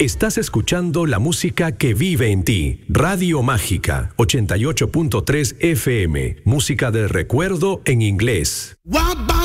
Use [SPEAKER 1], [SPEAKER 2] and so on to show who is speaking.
[SPEAKER 1] Estás escuchando la música que vive en ti. Radio Mágica 88.3 FM. Música de recuerdo en inglés.